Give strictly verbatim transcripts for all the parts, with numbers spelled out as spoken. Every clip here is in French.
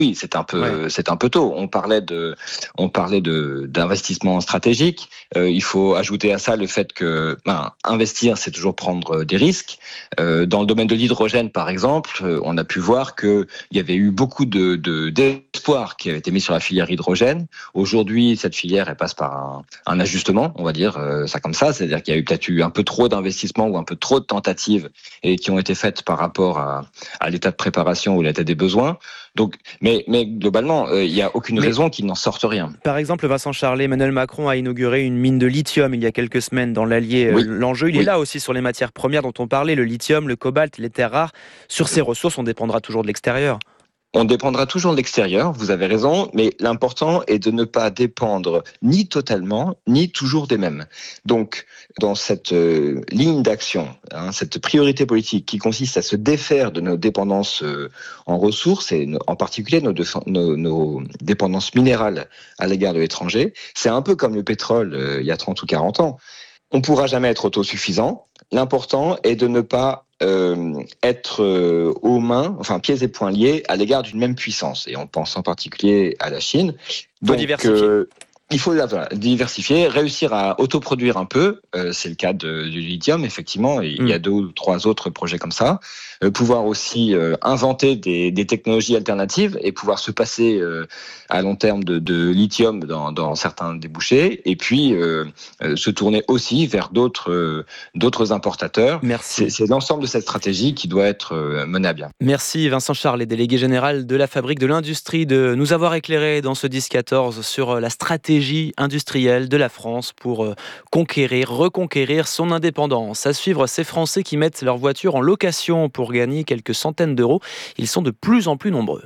Oui, c'est un peu, ouais. c'est un peu tôt. On parlait de, on parlait de d'investissement stratégique. Euh, il faut ajouter à ça le fait que, ben, investir, c'est toujours prendre des risques. Euh, dans le domaine de l'hydrogène, par exemple, euh, on a pu voir que il y avait eu beaucoup de, de d'espoir qui avait été mis sur la filière hydrogène. Aujourd'hui, cette filière, elle passe par un, un ajustement, on va dire euh, ça comme ça. C'est-à-dire qu'il y a eu peut-être eu un peu trop d'investissements ou un peu trop de tentatives et qui ont été faites par rapport à, à l'état de préparation ou l'état des besoins. Donc, mais, mais globalement, il euh, n'y a aucune mais, raison qu'il n'en sorte rien. Par exemple, Vincent Charlet, Emmanuel Macron a inauguré une mine de lithium il y a quelques semaines dans l'Allier. Oui. L'enjeu, il oui. est là aussi sur les matières premières dont on parlait, le lithium, le cobalt, les terres rares. Sur ces ressources, on dépendra toujours de l'extérieur. On dépendra toujours de l'extérieur, vous avez raison, mais l'important est de ne pas dépendre ni totalement, ni toujours des mêmes. Donc, dans cette euh, ligne d'action, hein, cette priorité politique qui consiste à se défaire de nos dépendances euh, en ressources, et en particulier nos, nos, nos dépendances minérales à l'égard de l'étranger, c'est un peu comme le pétrole euh, il y a trente ou quarante ans. On ne pourra jamais être autosuffisant. L'important est de ne pas euh, être euh, aux mains, enfin pieds et poings liés à l'égard d'une même puissance. Et on pense en particulier à la Chine. Donc, euh, il faut voilà, diversifier, réussir à autoproduire un peu. Euh, c'est le cas de, du lithium, effectivement. Il mmh. y a deux ou trois autres projets comme ça. Euh, pouvoir aussi euh, inventer des, des technologies alternatives et pouvoir se passer euh, à long terme de, de lithium dans, dans certains débouchés. Et puis euh, euh, se tourner aussi vers d'autres, euh, d'autres importateurs. Merci. C'est, c'est l'ensemble de cette stratégie qui doit être euh, menée à bien. Merci Vincent Charlet, délégué général de la Fabrique de l'Industrie, de nous avoir éclairé dans ce dix quatorze sur la stratégie industrielle de la France pour euh, conquérir, reconquérir son indépendance. À suivre, ces Français qui mettent leur voiture en location pour gagner quelques centaines d'euros. Ils sont de plus en plus nombreux.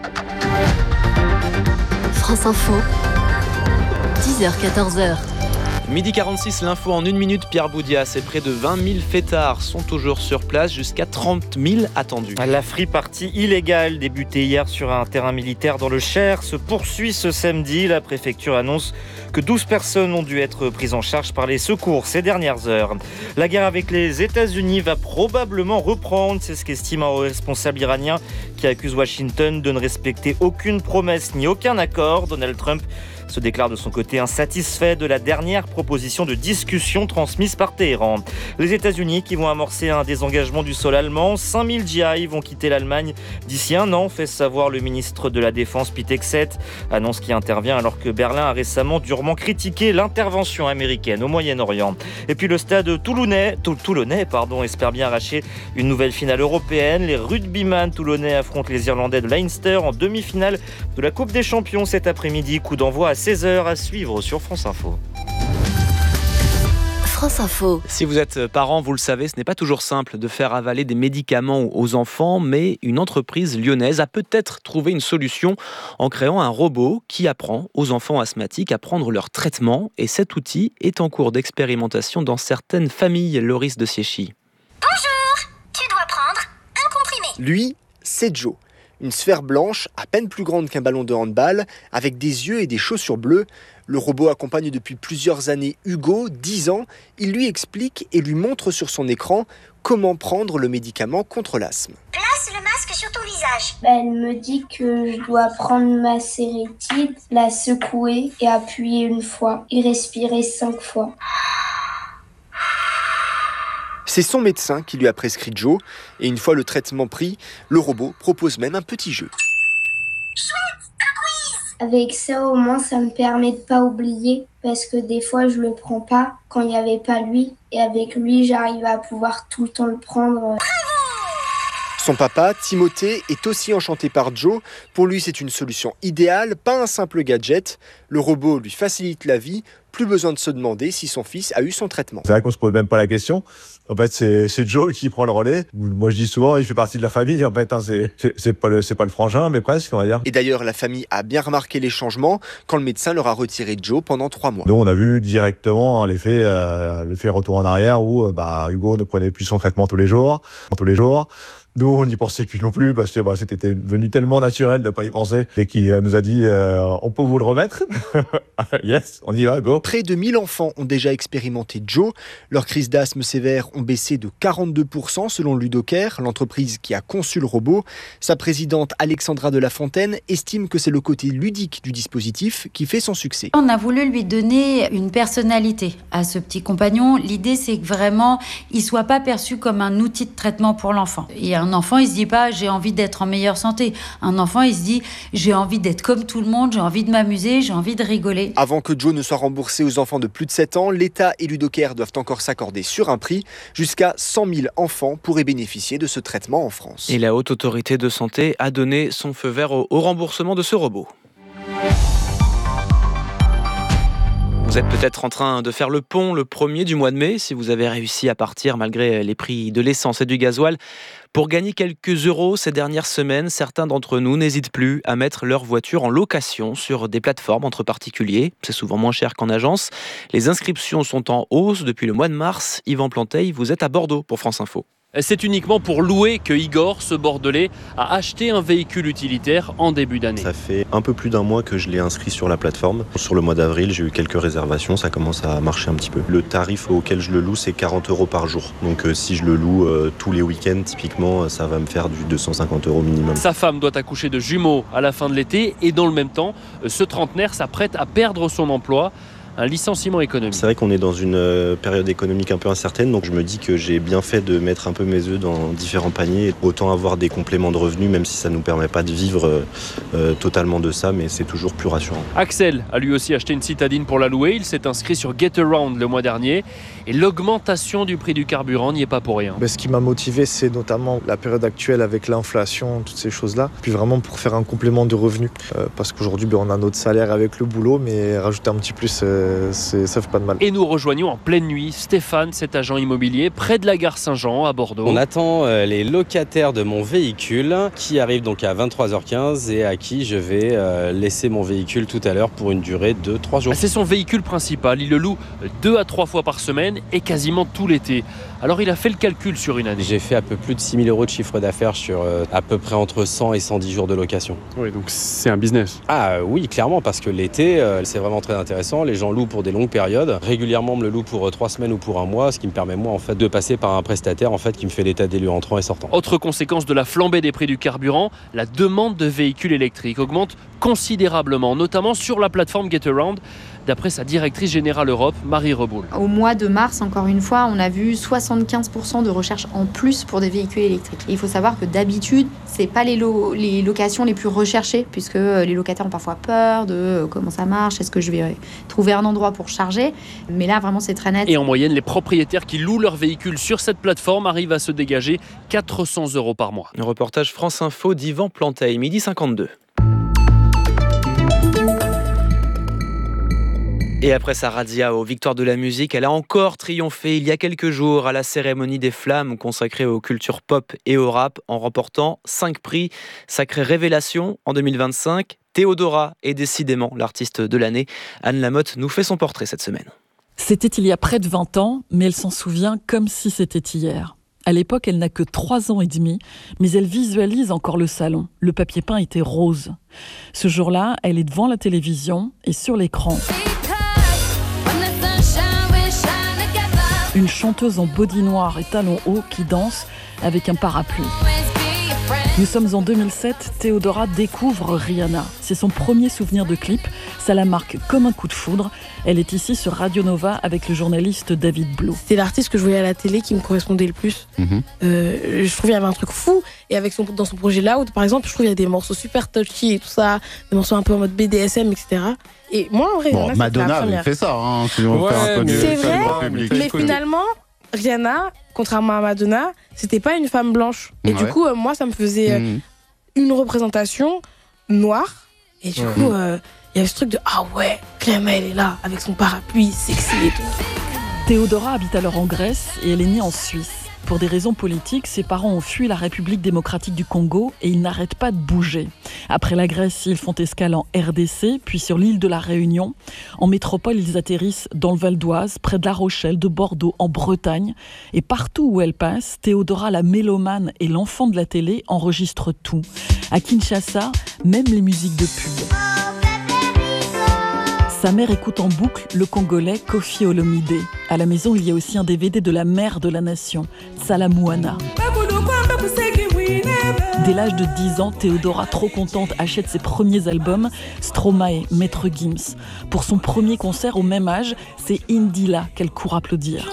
France Info, dix heures quatorze heures. Midi quarante-six, l'info en une minute, Pierre Boudias. Et près de vingt mille fêtards sont toujours sur place, jusqu'à trente mille attendus. La free party illégale débutée hier sur un terrain militaire dans le Cher se poursuit ce samedi. La préfecture annonce que douze personnes ont dû être prises en charge par les secours ces dernières heures. La guerre avec les États-Unis va probablement reprendre, c'est ce qu'estime un responsable iranien qui accuse Washington de ne respecter aucune promesse ni aucun accord. Donald Trump se déclare de son côté insatisfait de la dernière proposition de discussion transmise par Téhéran. Les États-Unis qui vont amorcer un désengagement du sol allemand. cinq mille G I vont quitter l'Allemagne d'ici un an, fait savoir le ministre de la Défense Pete Hegseth. Annonce qui intervient alors que Berlin a récemment durement critiqué l'intervention américaine au Moyen-Orient. Et puis le stade toulonnais, toulonnais pardon, espère bien arracher une nouvelle finale européenne. Les rugbyman toulonnais affrontent les Irlandais de Leinster en demi-finale de la Coupe des Champions cet après-midi. Coup d'envoi à seize heures à suivre sur France Info. France Info. Si vous êtes parent, vous le savez, ce n'est pas toujours simple de faire avaler des médicaments aux enfants, mais une entreprise lyonnaise a peut-être trouvé une solution en créant un robot qui apprend aux enfants asthmatiques à prendre leur traitement. Et cet outil est en cours d'expérimentation dans certaines familles. Loris de Siéchy. Bonjour, tu dois prendre un comprimé. Lui, c'est Joe. Une sphère blanche, à peine plus grande qu'un ballon de handball, avec des yeux et des chaussures bleues. Le robot accompagne depuis plusieurs années Hugo, dix ans. Il lui explique et lui montre sur son écran comment prendre le médicament contre l'asthme. Place le masque sur ton visage. Bah, elle me dit que je dois prendre ma sérétide, la secouer et appuyer une fois et respirer cinq fois. C'est son médecin qui lui a prescrit Joe. Et une fois le traitement pris, le robot propose même un petit jeu. Chouette, un quiz. Avec ça, au moins, ça me permet de pas oublier. Parce que des fois, je le prends pas quand il n'y avait pas lui. Et avec lui, j'arrive à pouvoir tout le temps le prendre. Bravo. Son papa, Timothée, est aussi enchanté par Joe. Pour lui, c'est une solution idéale, pas un simple gadget. Le robot lui facilite la vie. Plus besoin de se demander si son fils a eu son traitement. C'est vrai qu'on se pose même pas la question. En fait, c'est, c'est Joe qui prend le relais. Moi, je dis souvent, il fait partie de la famille. En fait, hein, c'est, c'est, c'est pas le, c'est pas le frangin, mais presque, on va dire. Et d'ailleurs, la famille a bien remarqué les changements quand le médecin leur a retiré Joe pendant trois mois. Nous, on a vu directement l'effet, euh, l'effet retour en arrière où, bah, Hugo ne prenait plus son traitement tous les jours, tous les jours. Nous, on n'y pensait plus non plus parce que bah, c'était devenu tellement naturel de ne pas y penser et qui euh, nous a dit euh, on peut vous le remettre. Yes, on y va, go. Près de mille enfants ont déjà expérimenté Joe. Leurs crises d'asthme sévères ont baissé de quarante-deux pour cent selon Ludocare, l'entreprise qui a conçu le robot. Sa présidente Alexandra de la Fontaine estime que c'est le côté ludique du dispositif qui fait son succès. On a voulu lui donner une personnalité à ce petit compagnon. L'idée, c'est que vraiment, il ne soit pas perçu comme un outil de traitement pour l'enfant. Et un enfant, il ne se dit pas « j'ai envie d'être en meilleure santé ». Un enfant, il se dit « j'ai envie d'être comme tout le monde, j'ai envie de m'amuser, j'ai envie de rigoler ». Avant que Joe ne soit remboursé aux enfants de plus de sept ans, l'État et Ludocare doivent encore s'accorder sur un prix. Jusqu'à cent mille enfants pourraient bénéficier de ce traitement en France. Et la Haute Autorité de Santé a donné son feu vert au, au remboursement de ce robot. Vous êtes peut-être en train de faire le pont le premier du mois de mai, si vous avez réussi à partir malgré les prix de l'essence et du gasoil. Pour gagner quelques euros ces dernières semaines, certains d'entre nous n'hésitent plus à mettre leur voiture en location sur des plateformes entre particuliers. C'est souvent moins cher qu'en agence. Les inscriptions sont en hausse depuis le mois de mars. Yvan Planteil, vous êtes à Bordeaux pour France Info. C'est uniquement pour louer que Igor, ce Bordelais, a acheté un véhicule utilitaire en début d'année. Ça fait un peu plus d'un mois que je l'ai inscrit sur la plateforme. Sur le mois d'avril, j'ai eu quelques réservations, ça commence à marcher un petit peu. Le tarif auquel je le loue, c'est quarante euros par jour. Donc euh, si je le loue euh, tous les week-ends, typiquement, ça va me faire du deux cent cinquante euros minimum. Sa femme doit accoucher de jumeaux à la fin de l'été et dans le même temps, ce trentenaire s'apprête à perdre son emploi. Un licenciement économique. C'est vrai qu'on est dans une période économique un peu incertaine, donc je me dis que j'ai bien fait de mettre un peu mes œufs dans différents paniers. Autant avoir des compléments de revenus, même si ça ne nous permet pas de vivre euh, totalement de ça, mais c'est toujours plus rassurant. Axel a lui aussi acheté une citadine pour la louer. Il s'est inscrit sur Getaround le mois dernier. Et l'augmentation du prix du carburant n'y est pas pour rien. Mais ce qui m'a motivé, c'est notamment la période actuelle avec l'inflation, toutes ces choses-là. Puis vraiment pour faire un complément de revenus. Euh, parce qu'aujourd'hui, ben, on a notre salaire avec le boulot, mais rajouter un petit plus, euh, c'est, ça fait pas de mal. Et nous rejoignons en pleine nuit Stéphane, cet agent immobilier, près de la gare Saint-Jean à Bordeaux. On attend euh, les locataires de mon véhicule qui arrivent donc à vingt-trois heures quinze et à qui je vais euh, laisser mon véhicule tout à l'heure pour une durée de trois jours. C'est son véhicule principal. Il le loue deux à trois fois par semaine et quasiment tout l'été. Alors il a fait le calcul sur une année. J'ai fait un peu plus de six mille euros de chiffre d'affaires sur euh, à peu près entre cent et cent dix jours de location. Oui, donc c'est un business. Ah euh, oui, clairement, parce que l'été, euh, c'est vraiment très intéressant. Les gens louent pour des longues périodes. Régulièrement, on me le loue pour euh, trois semaines ou pour un mois, ce qui me permet moi en fait de passer par un prestataire en fait qui me fait l'état des lieux entrant et sortant. Autre conséquence de la flambée des prix du carburant, la demande de véhicules électriques augmente considérablement, notamment sur la plateforme Getaround, d'après sa directrice générale Europe, Marie Reboul. Au mois de mars, encore une fois, on a vu soixante-quinze pour cent de recherches en plus pour des véhicules électriques. Et il faut savoir que d'habitude, c'est pas les, lo- les locations les plus recherchées, puisque les locataires ont parfois peur de comment ça marche, est-ce que je vais trouver un endroit pour charger. Mais là, vraiment, c'est très net. Et en moyenne, les propriétaires qui louent leurs véhicules sur cette plateforme arrivent à se dégager quatre cents euros par mois. Un reportage France Info d'Yvan Planteil, midi cinquante-deux. Et après sa razzia aux Victoires de la musique, elle a encore triomphé il y a quelques jours à la cérémonie des flammes consacrée aux cultures pop et au rap en remportant cinq prix. Sacrée révélation en deux mille vingt-cinq, Théodora est décidément l'artiste de l'année. Anne Lamotte nous fait son portrait cette semaine. C'était il y a près de vingt ans, mais elle s'en souvient comme si c'était hier. À l'époque, elle n'a que trois ans et demi, mais elle visualise encore le salon. Le papier peint était rose. Ce jour-là, elle est devant la télévision et sur l'écran. Une chanteuse en body noir et talons hauts qui danse avec un parapluie. Nous sommes en deux mille sept, Théodora découvre Rihanna. C'est son premier souvenir de clip, ça la marque comme un coup de foudre. Elle est ici sur Radio Nova avec le journaliste David Blue. C'était l'artiste que je voyais à la télé qui me correspondait le plus. Mm-hmm. Euh, je trouve qu'il y avait un truc fou, et avec son, dans son projet Loud, par exemple, je trouve qu'il y a des morceaux super touchy et tout ça, des morceaux un peu en mode B D S M, et cetera. Et moi, en vrai, bon, Rihanna, Madonna avait fait ça, hein, si on ouais, fait un peu du c'est vrai, public. Mais finalement, Rihanna, contrairement à Madonna, c'était pas une femme blanche. Et ouais. du coup, euh, moi, ça me faisait euh, mmh. une représentation noire. Et du ouais. coup, il euh, y avait ce truc de « Ah ouais, Clément, elle est là, avec son parapluie, sexy et tout. » Théodora habite alors en Grèce et elle est née en Suisse. Pour des raisons politiques, ses parents ont fui la République démocratique du Congo et ils n'arrêtent pas de bouger. Après la Grèce, ils font escale en R D C, puis sur l'île de la Réunion. En métropole, ils atterrissent dans le Val d'Oise, près de La Rochelle, de Bordeaux, en Bretagne. Et partout où elle passe, Théodora, la mélomane et l'enfant de la télé, enregistrent tout. À Kinshasa, même les musiques de pub. Sa mère écoute en boucle le Congolais Koffi Olomide. À la maison, il y a aussi un D V D de la mère de la nation, Salamouana. Dès l'âge de dix ans, Théodora, trop contente, achète ses premiers albums, Stromae, Maître Gims. Pour son premier concert au même âge, c'est Indila qu'elle court applaudir.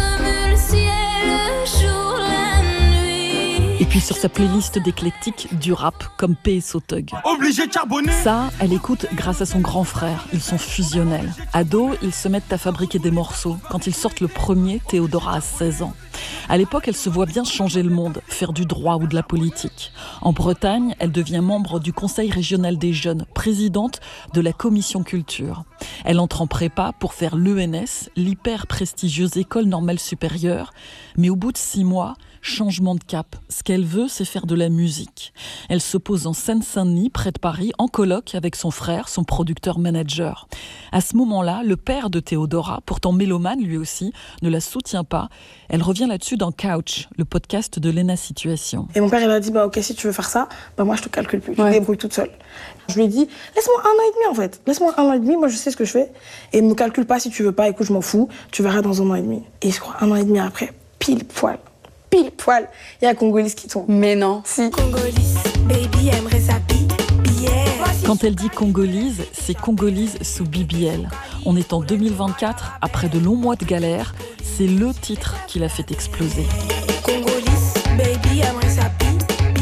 Et puis sur sa playlist d'éclectique, du rap comme P S O Thug. Obligé de charbonner. Ça, elle écoute grâce à son grand frère. Ils sont fusionnels. Ado, ils se mettent à fabriquer des morceaux. Quand ils sortent le premier, Théodora a seize ans. À l'époque, elle se voit bien changer le monde, faire du droit ou de la politique. En Bretagne, elle devient membre du Conseil régional des jeunes, présidente de la commission culture. Elle entre en prépa pour faire l'E N S, l'hyper prestigieuse école normale supérieure. Mais au bout de six mois, changement de cap. Ce qu'elle veut, c'est faire de la musique. Elle se pose en Seine-Saint-Denis, près de Paris, en coloc avec son frère, son producteur-manager. À ce moment-là, le père de Théodora, pourtant mélomane lui aussi, ne la soutient pas. Elle revient là-dessus dans Couch, le podcast de Léna Situation. Et mon père, il a dit, bah ok, si tu veux faire ça, bah moi je te calcule plus, je me débrouille toute seule. Je lui ai dit, laisse-moi un an et demi en fait, laisse-moi un an et demi, moi je sais ce que je fais. Et me calcule pas si tu veux pas, écoute, je m'en fous, tu verras dans un an et demi. Et je crois, un an et demi après, pile poil. Pile poil, il y a Congolise qui tombe. Mais non. Si. Congolise, baby, aimerait sa bille. Quand elle dit Congolise, c'est Congolise sous B B L. On est en deux mille vingt-quatre, après de longs mois de galère, c'est le titre qui l'a fait exploser. Congolise, baby, aimerait sa bille.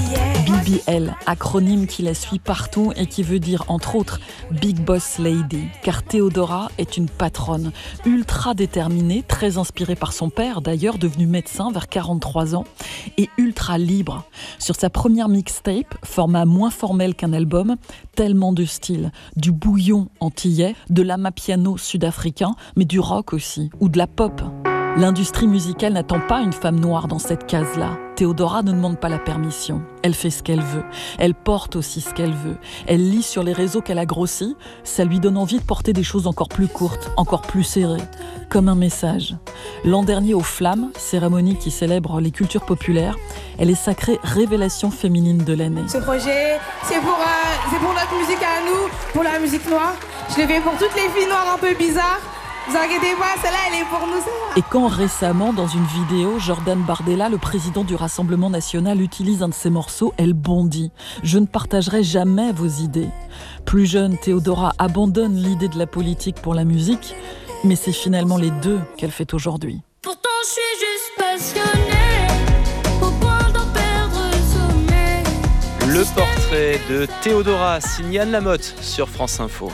B B L, acronyme qui la suit partout et qui veut dire entre autres Big Boss Lady, car Théodora est une patronne, ultra déterminée, très inspirée par son père, d'ailleurs devenu médecin vers quarante-trois ans, et ultra libre. Sur sa première mixtape, format moins formel qu'un album, tellement de styles, du bouillon antillais, de l'amapiano sud-africain, mais du rock aussi, ou de la pop. L'industrie musicale n'attend pas une femme noire dans cette case-là. Théodora ne demande pas la permission. Elle fait ce qu'elle veut. Elle porte aussi ce qu'elle veut. Elle lit sur les réseaux qu'elle a grossi. Ça lui donne envie de porter des choses encore plus courtes, encore plus serrées. Comme un message. L'an dernier aux Flammes, cérémonie qui célèbre les cultures populaires, elle est sacrée révélation féminine de l'année. Ce projet, c'est pour, euh, c'est pour notre musique à nous, pour la musique noire. Je l'ai fait pour toutes les filles noires un peu bizarres. Vous inquiétez pas, celle-là, elle est pour nous, celle-là. Et quand récemment, dans une vidéo, Jordan Bardella, le président du Rassemblement national, utilise un de ses morceaux, elle bondit. Je ne partagerai jamais vos idées. Plus jeune, Théodora abandonne l'idée de la politique pour la musique, mais c'est finalement les deux qu'elle fait aujourd'hui. Pourtant, je suis juste passionnée, au point d'en perdre le sommeil. Le portrait de Théodora, signé Anne Lamotte sur France Info.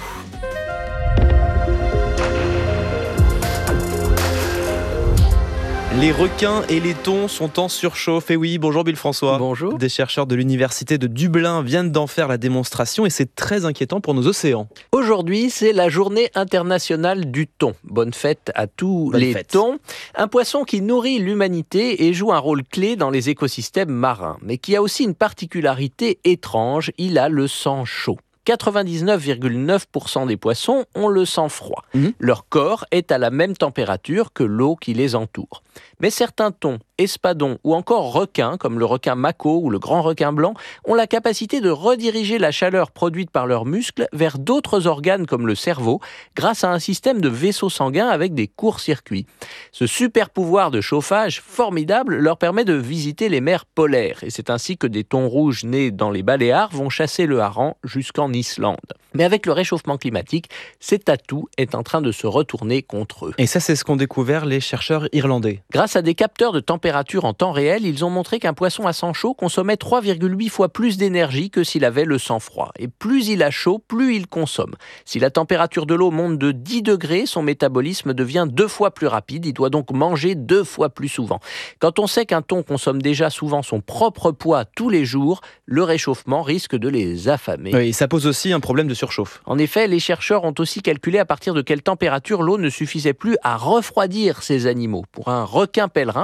Les requins et les thons sont en surchauffe. Et oui, bonjour Bill François. Bonjour. Des chercheurs de l'université de Dublin viennent d'en faire la démonstration et c'est très inquiétant pour nos océans. Aujourd'hui, c'est la journée internationale du thon. Bonne fête à tous Bonne les fête. thons. Un poisson qui nourrit l'humanité et joue un rôle clé dans les écosystèmes marins, mais qui a aussi une particularité étrange, il a le sang chaud. quatre-vingt-dix-neuf virgule neuf pour cent des poissons ont le sang froid. Mmh. Leur corps est à la même température que l'eau qui les entoure. Mais certains thons, espadons ou encore requins, comme le requin mako ou le grand requin blanc, ont la capacité de rediriger la chaleur produite par leurs muscles vers d'autres organes comme le cerveau, grâce à un système de vaisseaux sanguins avec des courts-circuits. Ce super pouvoir de chauffage formidable leur permet de visiter les mers polaires. Et c'est ainsi que des thons rouges nés dans les Baléares vont chasser le hareng jusqu'en Islande. Mais avec le réchauffement climatique, cet atout est en train de se retourner contre eux. Et ça, c'est ce qu'ont découvert les chercheurs irlandais. Grâce à des capteurs de température en temps réel, ils ont montré qu'un poisson à sang chaud consommait trois virgule huit fois plus d'énergie que s'il avait le sang froid. Et plus il a chaud, plus il consomme. Si la température de l'eau monte de dix degrés, son métabolisme devient deux fois plus rapide. Il doit donc manger deux fois plus souvent. Quand on sait qu'un thon consomme déjà souvent son propre poids tous les jours, le réchauffement risque de les affamer. Oui, ça pose aussi un problème de surchauffe. En effet, les chercheurs ont aussi calculé à partir de quelle température l'eau ne suffisait plus à refroidir ces animaux. Pour un requin pèlerin, par exemple,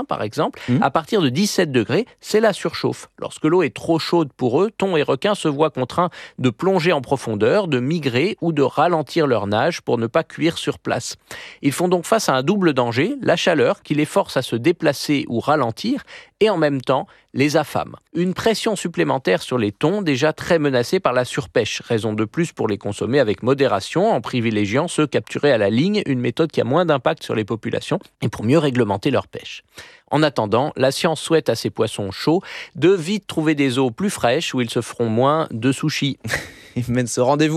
exemple, mmh. à partir de dix-sept degrés, c'est la surchauffe. Lorsque l'eau est trop chaude pour eux, thons et requins se voient contraints de plonger en profondeur, de migrer ou de ralentir leur nage pour ne pas cuire sur place. Ils font donc face à un double danger, la chaleur qui les force à se déplacer ou ralentir, et en même temps, les affame. Une pression supplémentaire sur les thons déjà très menacés par la surpêche, raison de plus pour les consommer avec modération en privilégiant ceux capturés à la ligne, une méthode qui a moins d'impact sur les populations et pour mieux réglementer leur pêche. En attendant, la science souhaite à ces poissons chauds de vite trouver des eaux plus fraîches où ils se feront moins de sushis. Il mène ce rendez-vous